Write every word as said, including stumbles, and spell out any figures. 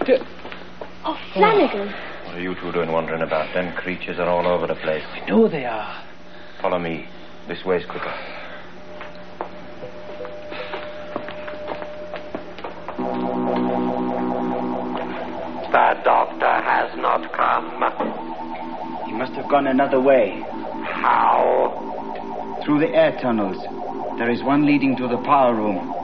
Doctor! Oh, Flanagan. What are you two doing wandering about? Them creatures are all over the place. I know they are. Follow me. This way's quicker. The doctor has not come. He must have gone another way. How? Through the air tunnels. There is one leading to the power room.